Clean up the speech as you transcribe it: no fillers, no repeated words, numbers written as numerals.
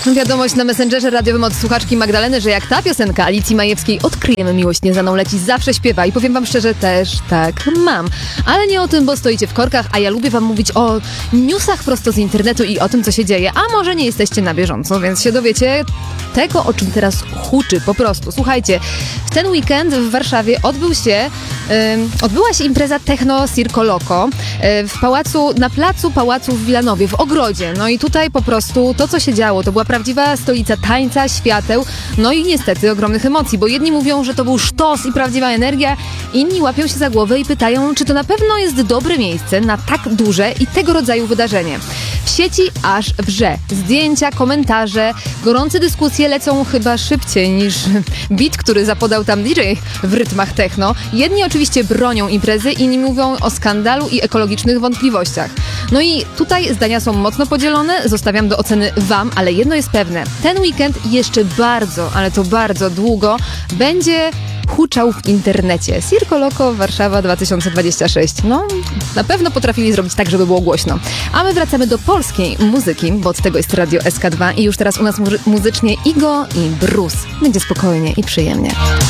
Wiadomość na Messengerze radiowym od słuchaczki Magdaleny, że jak ta piosenka Alicji Majewskiej Odkryjemy miłość nieznaną leci, zawsze śpiewa i powiem wam szczerze, też tak mam. Ale nie o tym, bo stoicie w korkach, a ja lubię wam mówić o newsach prosto z internetu i o tym, co się dzieje, a może nie jesteście na bieżąco, więc się dowiecie tego, o czym teraz huczy po prostu. Słuchajcie, w ten weekend w Warszawie odbyła się impreza Techno Circo Loco na placu Pałacu w Wilanowie, w ogrodzie. No i tutaj po prostu to, co się działo, to była prawdziwa stolica tańca, świateł, no i niestety ogromnych emocji, bo jedni mówią, że to był sztos i prawdziwa energia, inni łapią się za głowę i pytają, czy to na pewno jest dobre miejsce na tak duże i tego rodzaju wydarzenie. W sieci aż wrze. Zdjęcia, komentarze, gorące dyskusje lecą chyba szybciej niż beat, który zapodał tam DJ w rytmach techno. Jedni oczywiście bronią imprezy, inni mówią o skandalu i ekologicznych wątpliwościach. No i tutaj zdania są mocno podzielone, zostawiam do oceny wam, ale jedno jest pewne. Ten weekend jeszcze bardzo, ale to bardzo długo będzie huczał w internecie. Circo Loco Warszawa 2026. No, na pewno potrafili zrobić tak, żeby było głośno. A my wracamy do polskiej muzyki, bo od tego jest Radio SK2 i już teraz u nas muzycznie Igo i Bruce. Będzie spokojnie i przyjemnie.